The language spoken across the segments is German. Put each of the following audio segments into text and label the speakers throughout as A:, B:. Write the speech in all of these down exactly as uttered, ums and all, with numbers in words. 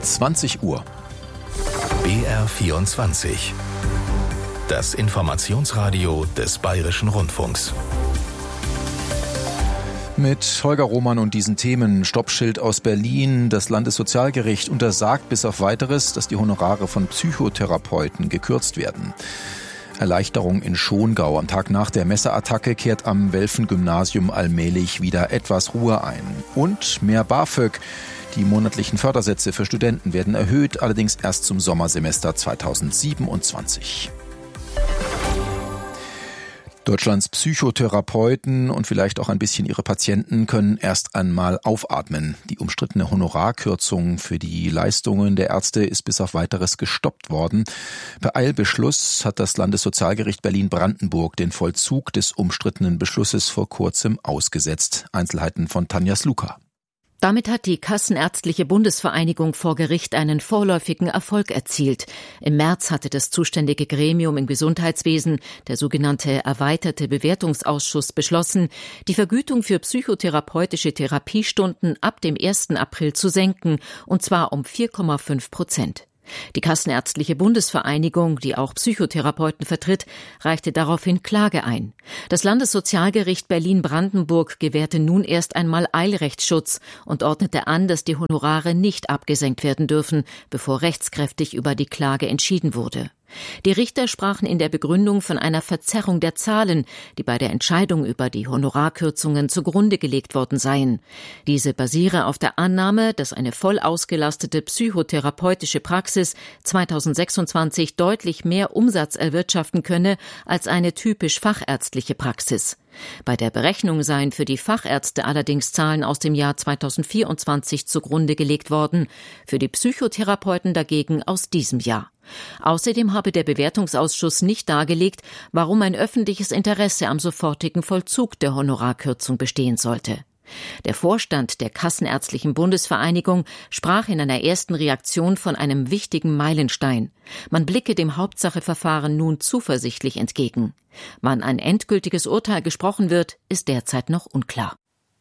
A: zwanzig Uhr.
B: B R vierundzwanzig. Das Informationsradio des Bayerischen Rundfunks.
A: Mit Holger Roman und diesen Themen: Stoppschild aus Berlin. Das Landessozialgericht untersagt bis auf Weiteres, dass die Honorare von Psychotherapeuten gekürzt werden. Erleichterung in Schongau. Am Tag nach der Messerattacke kehrt am Welfen-Gymnasium allmählich wieder etwas Ruhe ein. Und mehr BAföG. Die monatlichen Fördersätze für Studenten werden erhöht, allerdings erst zum Sommersemester zweitausendsiebenundzwanzig. Deutschlands Psychotherapeuten und vielleicht auch ein bisschen ihre Patienten können erst einmal aufatmen. Die umstrittene Honorarkürzung für die Leistungen der Ärzte ist bis auf Weiteres gestoppt worden. Per Eilbeschluss hat das Landessozialgericht Berlin-Brandenburg den Vollzug des umstrittenen Beschlusses vor kurzem ausgesetzt. Einzelheiten von Tanja Sluka.
C: Damit hat die Kassenärztliche Bundesvereinigung vor Gericht einen vorläufigen Erfolg erzielt. Im März hatte das zuständige Gremium im Gesundheitswesen, der sogenannte erweiterte Bewertungsausschuss, beschlossen, die Vergütung für psychotherapeutische Therapiestunden ab dem ersten April zu senken, und zwar um vier Komma fünf Prozent. Die Kassenärztliche Bundesvereinigung, die auch Psychotherapeuten vertritt, reichte daraufhin Klage ein. Das Landessozialgericht Berlin-Brandenburg gewährte nun erst einmal Eilrechtsschutz und ordnete an, dass die Honorare nicht abgesenkt werden dürfen, bevor rechtskräftig über die Klage entschieden wurde. Die Richter sprachen in der Begründung von einer Verzerrung der Zahlen, die bei der Entscheidung über die Honorarkürzungen zugrunde gelegt worden seien. Diese basiere auf der Annahme, dass eine voll ausgelastete psychotherapeutische Praxis zweitausendsechsundzwanzig deutlich mehr Umsatz erwirtschaften könne als eine typisch fachärztliche Praxis. Bei der Berechnung seien für die Fachärzte allerdings Zahlen aus dem Jahr zweitausendvierundzwanzig zugrunde gelegt worden, für die Psychotherapeuten dagegen aus diesem Jahr. Außerdem habe der Bewertungsausschuss nicht dargelegt, warum ein öffentliches Interesse am sofortigen Vollzug der Honorarkürzung bestehen sollte. Der Vorstand der Kassenärztlichen Bundesvereinigung sprach in einer ersten Reaktion von einem wichtigen Meilenstein. Man blicke dem Hauptsacheverfahren nun zuversichtlich entgegen. Wann ein endgültiges Urteil gesprochen wird, ist derzeit noch unklar.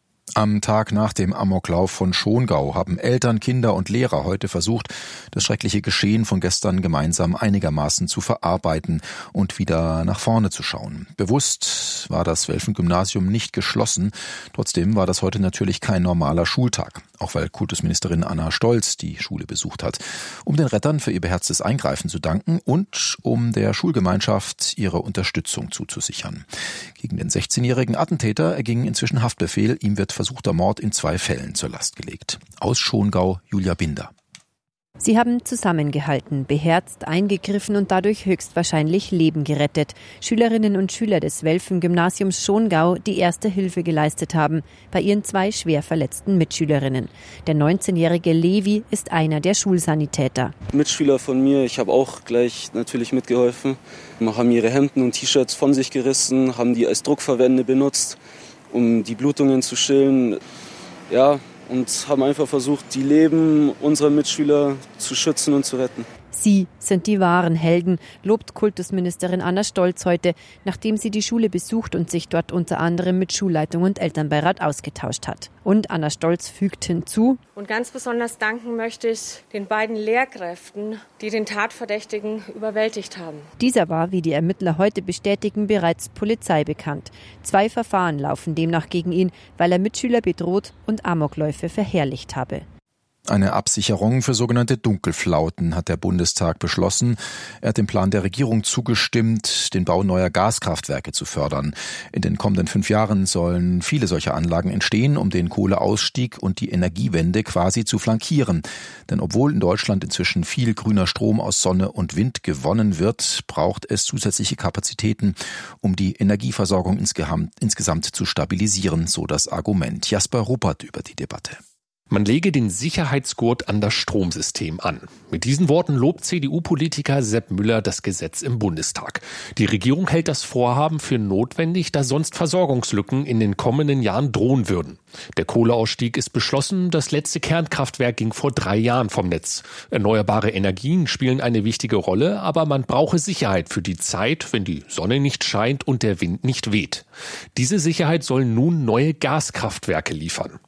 A: Am Tag nach dem Amoklauf von Schongau haben Eltern, Kinder und Lehrer heute versucht, das schreckliche Geschehen von gestern gemeinsam einigermaßen zu verarbeiten und wieder nach vorne zu schauen. Bewusst war das Welfen-Gymnasium nicht geschlossen. Trotzdem war das heute natürlich kein normaler Schultag, auch weil Kultusministerin Anna Stolz die Schule besucht hat, um den Rettern für ihr beherztes Eingreifen zu danken und um der Schulgemeinschaft ihre Unterstützung zuzusichern. Gegen den sechzehnjährigen Attentäter erging inzwischen Haftbefehl. Ihm wird versuchter Mord in zwei Fällen zur Last gelegt. Aus Schongau, Julia Binder.
D: Sie haben zusammengehalten, beherzt eingegriffen und dadurch höchstwahrscheinlich Leben gerettet. Schülerinnen und Schüler des Welfen-Gymnasiums Schongau, die erste Hilfe geleistet haben, bei ihren zwei schwer verletzten Mitschülerinnen. Der neunzehnjährige Levi ist einer der Schulsanitäter.
E: Mitschüler von mir, ich habe auch gleich natürlich mitgeholfen, haben ihre Hemden und T-Shirts von sich gerissen, haben die als Druckverbände benutzt, um die Blutungen zu stillen. Ja, und haben einfach versucht, die Leben unserer Mitschüler zu schützen und zu retten.
D: Sie sind die wahren Helden, lobt Kultusministerin Anna Stolz heute, nachdem sie die Schule besucht und sich dort unter anderem mit Schulleitung und Elternbeirat ausgetauscht hat. Und Anna Stolz fügt hinzu:
F: Und ganz besonders danken möchte ich den beiden Lehrkräften, die den Tatverdächtigen überwältigt haben.
D: Dieser war, wie die Ermittler heute bestätigen, bereits Polizei bekannt. Zwei Verfahren laufen demnach gegen ihn, weil er Mitschüler bedroht und Amokläufe verherrlicht habe.
A: Eine Absicherung für sogenannte Dunkelflauten hat der Bundestag beschlossen. Er hat dem Plan der Regierung zugestimmt, den Bau neuer Gaskraftwerke zu fördern. In den kommenden fünf Jahren sollen viele solcher Anlagen entstehen, um den Kohleausstieg und die Energiewende quasi zu flankieren. Denn obwohl in Deutschland inzwischen viel grüner Strom aus Sonne und Wind gewonnen wird, braucht es zusätzliche Kapazitäten, um die Energieversorgung insgesamt zu stabilisieren, so das Argument. Jasper Ruppert über die Debatte.
G: Man lege den Sicherheitsgurt an das Stromsystem an. Mit diesen Worten lobt C D U-Politiker Sepp Müller das Gesetz im Bundestag. Die Regierung hält das Vorhaben für notwendig, da sonst Versorgungslücken in den kommenden Jahren drohen würden. Der Kohleausstieg ist beschlossen, das letzte Kernkraftwerk ging vor drei Jahren vom Netz. Erneuerbare Energien spielen eine wichtige Rolle, aber man brauche Sicherheit für die Zeit, wenn die Sonne nicht scheint und der Wind nicht weht. Diese Sicherheit sollen nun neue Gaskraftwerke liefern.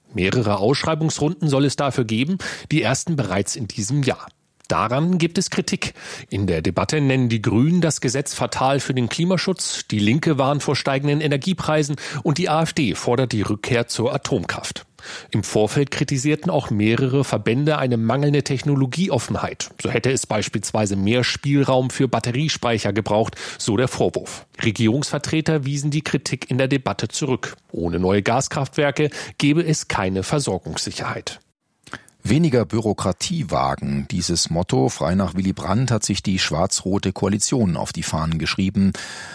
G: Mehrere Ausschreibungsrunden soll es dafür geben, die ersten bereits in diesem Jahr. Daran gibt es Kritik. In der Debatte nennen die Grünen das Gesetz fatal für den Klimaschutz, die Linke warnt vor steigenden Energiepreisen und die AfD fordert die Rückkehr zur Atomkraft. Im Vorfeld kritisierten auch mehrere Verbände eine mangelnde Technologieoffenheit. So hätte es beispielsweise mehr Spielraum für Batteriespeicher gebraucht, so der Vorwurf. Regierungsvertreter wiesen die Kritik in der Debatte zurück. Ohne neue Gaskraftwerke gäbe es keine Versorgungssicherheit.
A: Weniger Bürokratie wagen. Dieses Motto, frei nach Willy Brandt, hat sich die schwarz-rote Koalition auf die Fahnen geschrieben.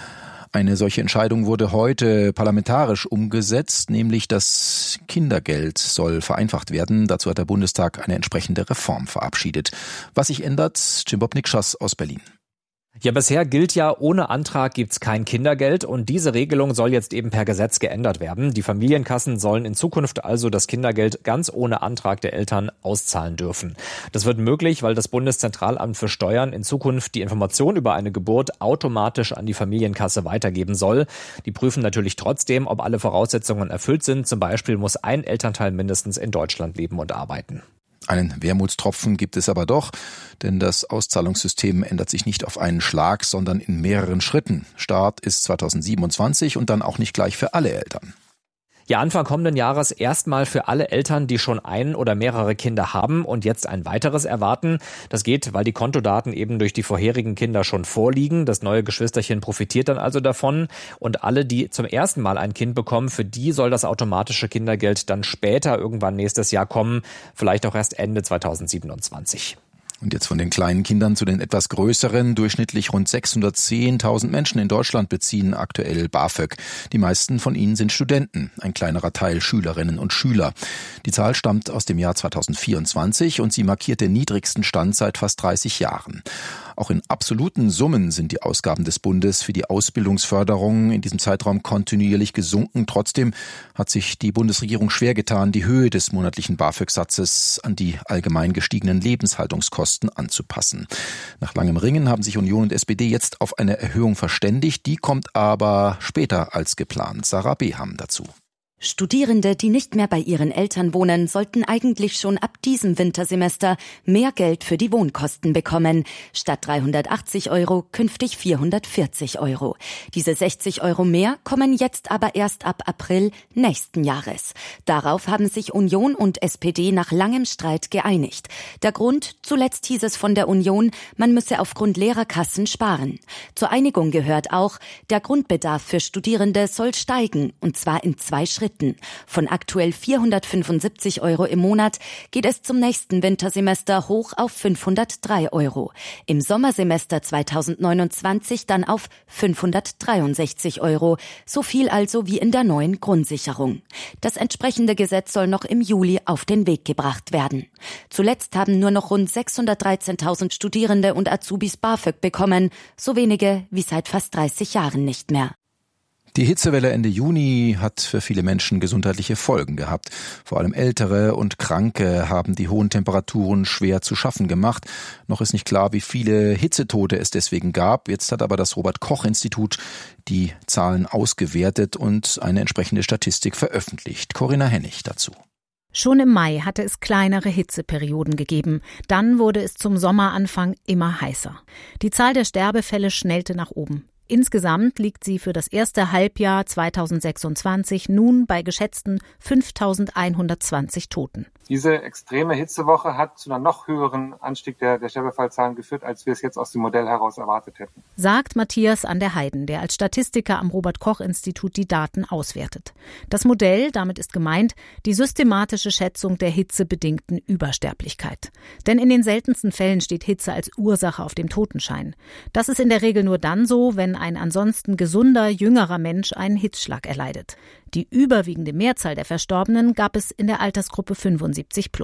A: Eine solche Entscheidung wurde heute parlamentarisch umgesetzt, nämlich das Kindergeld soll vereinfacht werden. Dazu hat der Bundestag eine entsprechende Reform verabschiedet. Was sich ändert, Jim Bob Nikschas aus Berlin.
H: Ja, bisher gilt ja, ohne Antrag gibt's kein Kindergeld und diese Regelung soll jetzt eben per Gesetz geändert werden. Die Familienkassen sollen in Zukunft also das Kindergeld ganz ohne Antrag der Eltern auszahlen dürfen. Das wird möglich, weil das Bundeszentralamt für Steuern in Zukunft die Information über eine Geburt automatisch an die Familienkasse weitergeben soll. Die prüfen natürlich trotzdem, ob alle Voraussetzungen erfüllt sind. Zum Beispiel muss ein Elternteil mindestens in Deutschland leben und arbeiten.
A: Einen Wermutstropfen gibt es aber doch, denn das Auszahlungssystem ändert sich nicht auf einen Schlag, sondern in mehreren Schritten. Start ist zweitausendsiebenundzwanzig und dann auch nicht gleich für alle Eltern.
H: Ja, Anfang kommenden Jahres erstmal für alle Eltern, die schon ein oder mehrere Kinder haben und jetzt ein weiteres erwarten. Das geht, weil die Kontodaten eben durch die vorherigen Kinder schon vorliegen. Das neue Geschwisterchen profitiert dann also davon. Und alle, die zum ersten Mal ein Kind bekommen, für die soll das automatische Kindergeld dann später irgendwann nächstes Jahr kommen. Vielleicht auch erst Ende zweitausendsiebenundzwanzig.
A: Und jetzt von den kleinen Kindern zu den etwas größeren. Durchschnittlich rund sechshundertzehntausend Menschen in Deutschland beziehen aktuell BAföG. Die meisten von ihnen sind Studenten, ein kleinerer Teil Schülerinnen und Schüler. Die Zahl stammt aus dem Jahr zweitausendvierundzwanzig und sie markiert den niedrigsten Stand seit fast dreißig Jahren. Auch in absoluten Summen sind die Ausgaben des Bundes für die Ausbildungsförderung in diesem Zeitraum kontinuierlich gesunken. Trotzdem hat sich die Bundesregierung schwer getan, die Höhe des monatlichen BAföG-Satzes an die allgemein gestiegenen Lebenshaltungskosten anzupassen. Nach langem Ringen haben sich Union und S P D jetzt auf eine Erhöhung verständigt. Die kommt aber später als geplant. Sarah Beham dazu.
I: Studierende, die nicht mehr bei ihren Eltern wohnen, sollten eigentlich schon ab diesem Wintersemester mehr Geld für die Wohnkosten bekommen. Statt dreihundertachtzig Euro künftig vierhundertvierzig Euro. Diese sechzig Euro mehr kommen jetzt aber erst ab April nächsten Jahres. Darauf haben sich Union und S P D nach langem Streit geeinigt. Der Grund, zuletzt hieß es von der Union, man müsse aufgrund Lehrerkassen sparen. Zur Einigung gehört auch, der Grundbedarf für Studierende soll steigen, und zwar in zwei Schritten. Von aktuell vierhundertfünfundsiebzig Euro im Monat geht es zum nächsten Wintersemester hoch auf fünfhundertdrei Euro. Im Sommersemester zweitausendneunundzwanzig dann auf fünfhundertdreiundsechzig Euro. So viel also wie in der neuen Grundsicherung. Das entsprechende Gesetz soll noch im Juli auf den Weg gebracht werden. Zuletzt haben nur noch rund sechshundertdreizehntausend Studierende und Azubis BAföG bekommen. So wenige wie seit fast dreißig Jahren nicht mehr.
A: Die Hitzewelle Ende Juni hat für viele Menschen gesundheitliche Folgen gehabt. Vor allem Ältere und Kranke haben die hohen Temperaturen schwer zu schaffen gemacht. Noch ist nicht klar, wie viele Hitzetote es deswegen gab. Jetzt hat aber das Robert-Koch-Institut die Zahlen ausgewertet und eine entsprechende Statistik veröffentlicht. Corinna Hennig dazu.
J: Schon im Mai hatte es kleinere Hitzeperioden gegeben. Dann wurde es zum Sommeranfang immer heißer. Die Zahl der Sterbefälle schnellte nach oben. Insgesamt liegt sie für das erste Halbjahr zweitausendsechsundzwanzig nun bei geschätzten fünftausendeinhundertzwanzig Toten.
K: Diese extreme Hitzewoche hat zu einem noch höheren Anstieg der, der Sterbefallzahlen geführt, als wir es jetzt aus dem Modell heraus erwartet hätten.
J: Sagt Matthias an der Heiden, der als Statistiker am Robert-Koch-Institut die Daten auswertet. Das Modell, damit ist gemeint, die systematische Schätzung der hitzebedingten Übersterblichkeit. Denn in den seltensten Fällen steht Hitze als Ursache auf dem Totenschein. Das ist in der Regel nur dann so, wenn ein ansonsten gesunder, jüngerer Mensch einen Hitzschlag erleidet. Die überwiegende Mehrzahl der Verstorbenen gab es in der Altersgruppe fünfundsiebzig plus.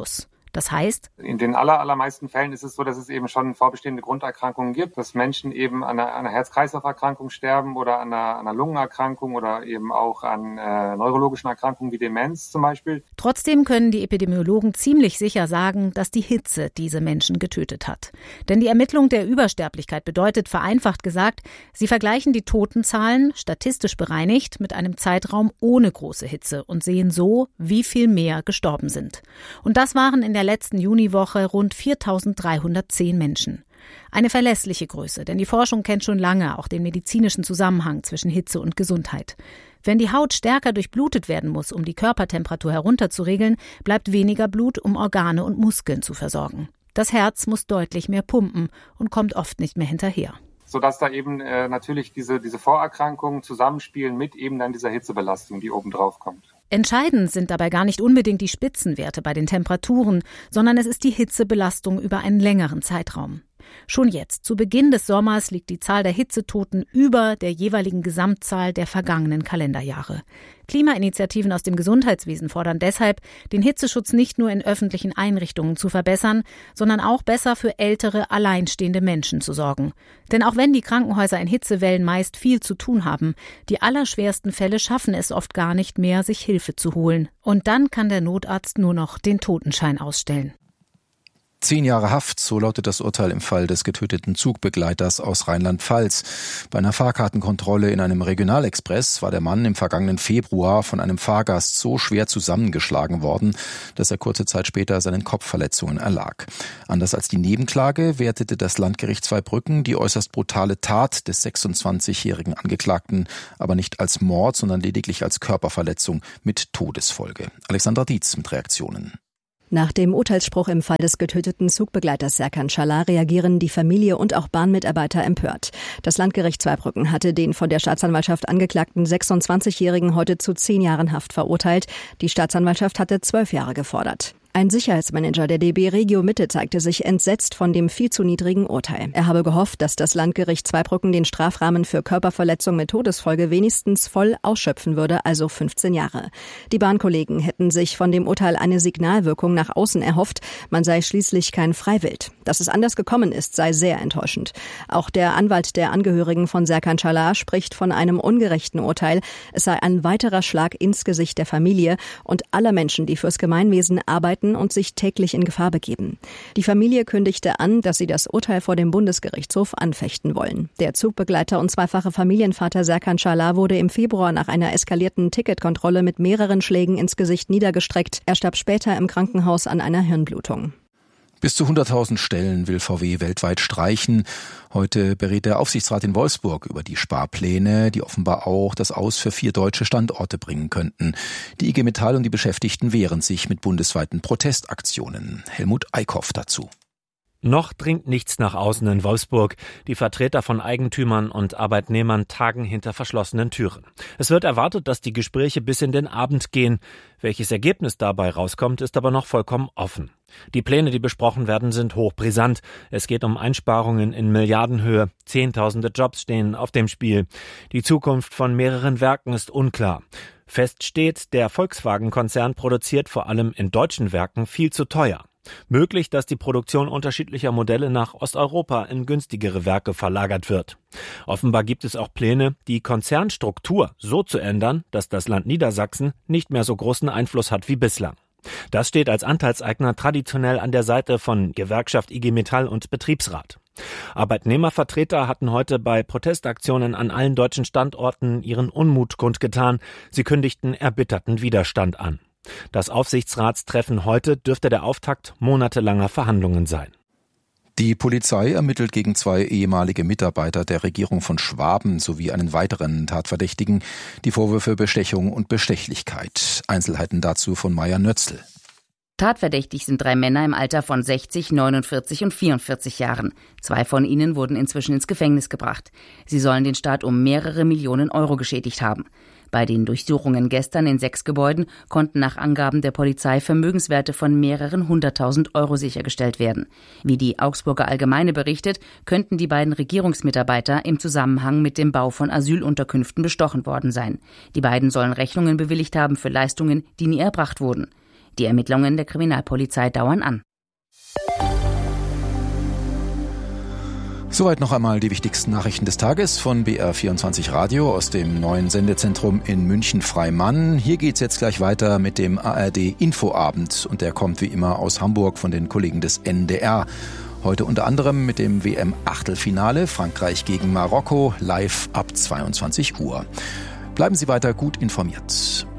J: Das heißt,
K: in den aller, allermeisten Fällen ist es so, dass es eben schon vorbestehende Grunderkrankungen gibt, dass Menschen eben an einer, einer Herz-Kreislauf-Erkrankung sterben oder an einer, einer Lungenerkrankung oder eben auch an äh, neurologischen Erkrankungen wie Demenz zum Beispiel.
J: Trotzdem können die Epidemiologen ziemlich sicher sagen, dass die Hitze diese Menschen getötet hat. Denn die Ermittlung der Übersterblichkeit bedeutet, vereinfacht gesagt, sie vergleichen die Totenzahlen, statistisch bereinigt, mit einem Zeitraum ohne große Hitze und sehen so, wie viel mehr gestorben sind. Und das waren in der letzten Juniwoche rund viertausenddreihundertzehn Menschen. Eine verlässliche Größe, denn die Forschung kennt schon lange auch den medizinischen Zusammenhang zwischen Hitze und Gesundheit. Wenn die Haut stärker durchblutet werden muss, um die Körpertemperatur herunterzuregeln, bleibt weniger Blut, um Organe und Muskeln zu versorgen. Das Herz muss deutlich mehr pumpen und kommt oft nicht mehr hinterher.
K: Sodass da eben äh, natürlich diese, diese Vorerkrankungen zusammenspielen mit eben dann dieser Hitzebelastung, die oben drauf kommt.
J: Entscheidend sind dabei gar nicht unbedingt die Spitzenwerte bei den Temperaturen, sondern es ist die Hitzebelastung über einen längeren Zeitraum. Schon jetzt, zu Beginn des Sommers, liegt die Zahl der Hitzetoten über der jeweiligen Gesamtzahl der vergangenen Kalenderjahre. Klimainitiativen aus dem Gesundheitswesen fordern deshalb, den Hitzeschutz nicht nur in öffentlichen Einrichtungen zu verbessern, sondern auch besser für ältere, alleinstehende Menschen zu sorgen. Denn auch wenn die Krankenhäuser in Hitzewellen meist viel zu tun haben, die allerschwersten Fälle schaffen es oft gar nicht mehr, sich Hilfe zu holen. Und dann kann der Notarzt nur noch den Totenschein ausstellen.
A: Zehn Jahre Haft, so lautet das Urteil im Fall des getöteten Zugbegleiters aus Rheinland-Pfalz. Bei einer Fahrkartenkontrolle in einem Regionalexpress war der Mann im vergangenen Februar von einem Fahrgast so schwer zusammengeschlagen worden, dass er kurze Zeit später seinen Kopfverletzungen erlag. Anders als die Nebenklage wertete das Landgericht Zweibrücken die äußerst brutale Tat des sechsundzwanzigjährigen Angeklagten aber nicht als Mord, sondern lediglich als Körperverletzung mit Todesfolge. Alexandra Dietz mit Reaktionen.
L: Nach dem Urteilsspruch im Fall des getöteten Zugbegleiters Serkan Çalar reagieren die Familie und auch Bahnmitarbeiter empört. Das Landgericht Zweibrücken hatte den von der Staatsanwaltschaft angeklagten sechsundzwanzigjährigen heute zu zehn Jahren Haft verurteilt. Die Staatsanwaltschaft hatte zwölf Jahre gefordert. Ein Sicherheitsmanager der D B Regio Mitte zeigte sich entsetzt von dem viel zu niedrigen Urteil. Er habe gehofft, dass das Landgericht Zweibrücken den Strafrahmen für Körperverletzung mit Todesfolge wenigstens voll ausschöpfen würde, also fünfzehn Jahre. Die Bahnkollegen hätten sich von dem Urteil eine Signalwirkung nach außen erhofft, man sei schließlich kein Freiwild. Dass es anders gekommen ist, sei sehr enttäuschend. Auch der Anwalt der Angehörigen von Serkan Çalar spricht von einem ungerechten Urteil. Es sei ein weiterer Schlag ins Gesicht der Familie und aller Menschen, die fürs Gemeinwesen arbeiten und sich täglich in Gefahr begeben. Die Familie kündigte an, dass sie das Urteil vor dem Bundesgerichtshof anfechten wollen. Der Zugbegleiter und zweifache Familienvater Serkan Çalar wurde im Februar nach einer eskalierten Ticketkontrolle mit mehreren Schlägen ins Gesicht niedergestreckt. Er starb später im Krankenhaus an einer Hirnblutung.
A: Bis zu hunderttausend Stellen will V W weltweit streichen. Heute berät der Aufsichtsrat in Wolfsburg über die Sparpläne, die offenbar auch das Aus für vier deutsche Standorte bringen könnten. Die I G Metall und die Beschäftigten wehren sich mit bundesweiten Protestaktionen. Helmut Eickhoff dazu.
M: Noch dringt nichts nach außen in Wolfsburg. Die Vertreter von Eigentümern und Arbeitnehmern tagen hinter verschlossenen Türen. Es wird erwartet, dass die Gespräche bis in den Abend gehen. Welches Ergebnis dabei rauskommt, ist aber noch vollkommen offen. Die Pläne, die besprochen werden, sind hochbrisant. Es geht um Einsparungen in Milliardenhöhe. Zehntausende Jobs stehen auf dem Spiel. Die Zukunft von mehreren Werken ist unklar. Fest steht, der Volkswagen-Konzern produziert vor allem in deutschen Werken viel zu teuer. Möglich, dass die Produktion unterschiedlicher Modelle nach Osteuropa in günstigere Werke verlagert wird. Offenbar gibt es auch Pläne, die Konzernstruktur so zu ändern, dass das Land Niedersachsen nicht mehr so großen Einfluss hat wie bislang. Das steht als Anteilseigner traditionell an der Seite von Gewerkschaft I G Metall und Betriebsrat. Arbeitnehmervertreter hatten heute bei Protestaktionen an allen deutschen Standorten ihren Unmut kundgetan. Sie kündigten erbitterten Widerstand an. Das Aufsichtsratstreffen heute dürfte der Auftakt monatelanger Verhandlungen sein.
A: Die Polizei ermittelt gegen zwei ehemalige Mitarbeiter der Regierung von Schwaben sowie einen weiteren Tatverdächtigen die Vorwürfe Bestechung und Bestechlichkeit. Einzelheiten dazu von Maja Nötzl.
N: Tatverdächtig sind drei Männer im Alter von sechzig, neunundvierzig und vierundvierzig Jahren. Zwei von ihnen wurden inzwischen ins Gefängnis gebracht. Sie sollen den Staat um mehrere Millionen Euro geschädigt haben. Bei den Durchsuchungen gestern in sechs Gebäuden konnten nach Angaben der Polizei Vermögenswerte von mehreren hunderttausend Euro sichergestellt werden. Wie die Augsburger Allgemeine berichtet, könnten die beiden Regierungsmitarbeiter im Zusammenhang mit dem Bau von Asylunterkünften bestochen worden sein. Die beiden sollen Rechnungen bewilligt haben für Leistungen, die nie erbracht wurden. Die Ermittlungen der Kriminalpolizei dauern an.
A: Soweit noch einmal die wichtigsten Nachrichten des Tages von B R vierundzwanzig Radio aus dem neuen Sendezentrum in München-Freimann. Hier geht's jetzt gleich weiter mit dem A R D-Infoabend und der kommt wie immer aus Hamburg von den Kollegen des N D R. Heute unter anderem mit dem W M-Achtelfinale Frankreich gegen Marokko live ab zweiundzwanzig Uhr. Bleiben Sie weiter gut informiert.